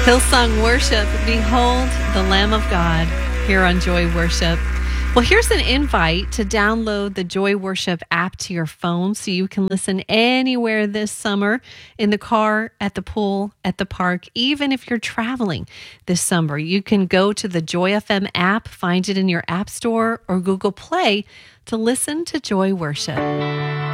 Hillsong Worship, behold the Lamb of God here on Joy Worship. Well, here's an invite to download the Joy Worship app to your phone so you can listen anywhere this summer, in the car, at the pool, at the park, even if you're traveling this summer. You can go to the Joy FM app, find it in your App Store or Google Play to listen to Joy Worship.